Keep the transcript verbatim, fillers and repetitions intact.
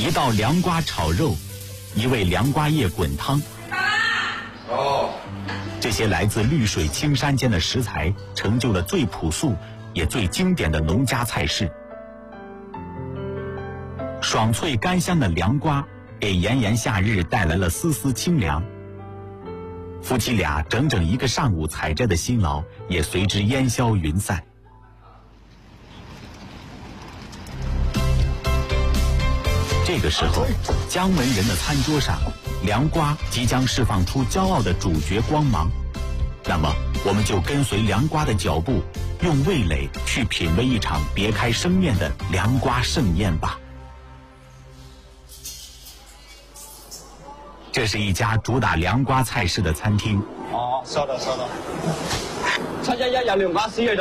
一道凉瓜炒肉，一味凉瓜叶滚汤。 哦， 这些来自绿水青山间的食材，成就了最朴素也最经典的农家菜式。爽脆甘香的凉瓜，给炎炎夏日带来了丝丝清凉。夫妻俩整整一个上午采摘的辛劳，也随之烟消云散。这个时候，江门人的餐桌上，凉瓜即将释放出骄傲的主角光芒。那么，我们就跟随凉瓜的脚步，用味蕾去品味一场别开生面的凉瓜盛宴吧。这是一家主打涼瓜菜式的餐廳。 哦，收到收到。七一一有涼瓜絲嘅